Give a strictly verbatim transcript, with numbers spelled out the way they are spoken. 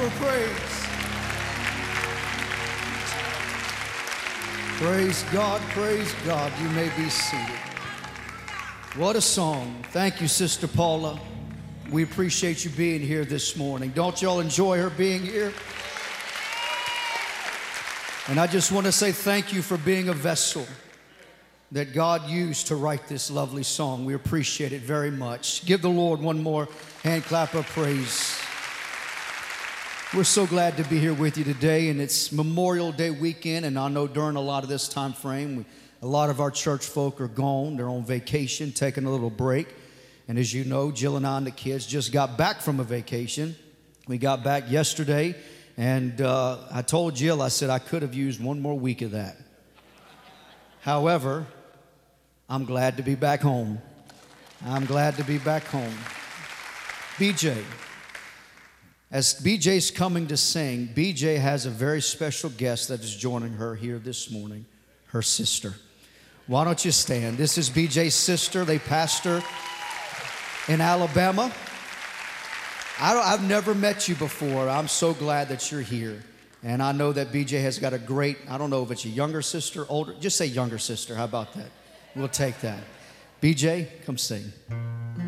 of praise. Praise God, praise God. You may be seated. What a song. Thank you, Sister Paula. We appreciate you being here this morning. Don't y'all enjoy her being here? And I just want to say thank you for being a vessel that God used to write this lovely song. We appreciate it very much. Give the Lord one more hand clap of praise. We're so glad to be here with you today, and it's Memorial Day weekend, and I know during a lot of this time frame, we, a lot of our church folk are gone. They're on vacation, taking a little break. And as you know, Jill and I and the kids just got back from a vacation. We got back yesterday, and uh, I told Jill, I said I could have used one more week of that. However, I'm glad to be back home. I'm glad to be back home. B J, as B J's coming to sing, B J has a very special guest that is joining her here this morning, her sister. Why don't you stand? This is B J's sister. They pastor in Alabama. I don't, I've never met you before. I'm so glad that you're here. And I know that B J has got a great, I don't know if it's a younger sister, older, just say younger sister. How about that? We'll take that. B J, come sing.